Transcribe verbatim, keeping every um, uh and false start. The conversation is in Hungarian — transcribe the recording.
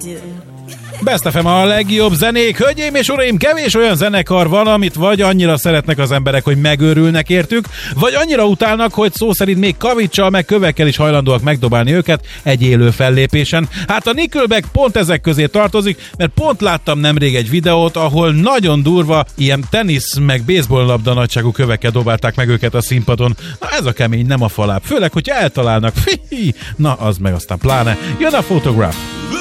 Best ef em a legjobb zenék. Hölgyeim és uraim, kevés olyan zenekar van, amit vagy annyira szeretnek az emberek, hogy megőrülnek értük, vagy annyira utálnak, hogy szó szerint még kavicsal meg kövekkel is hajlandóak megdobálni őket egy élő fellépésen. Hát a Nickelback pont ezek közé tartozik, mert pont láttam nemrég egy videót, ahol nagyon durva ilyen tenisz meg baseball labda nagyságú kövekkel dobálták meg őket a színpadon. Na ez a kemény, nem a faláb. Főleg, hogyha eltalálnak. Na az meg aztán pláne. Jön a Photograph.